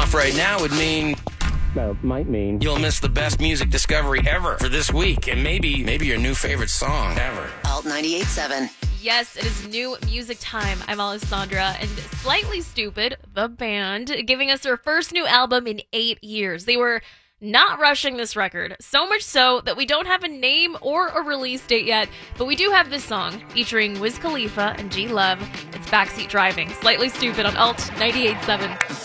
off right now would mean... Well, might mean you'll miss the best music discovery ever for this week, and maybe your new favorite song ever. Alt 98.7. Yes, it is new music time. I'm Alessandra, and Slightly Stoopid, the band, giving us their first new album in 8 years. They were not rushing this record, so much so that we don't have a name or a release date yet, but we do have this song featuring Wiz Khalifa and G Love. It's Backseat Driving. Slightly Stoopid on Alt 98.7.